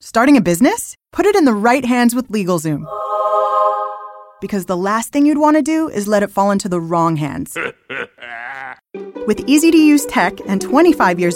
Starting a business? Put it in the right hands with LegalZoom. Because the last thing you'd want to do is let it fall into the wrong hands. With easy-to-use tech and 25 years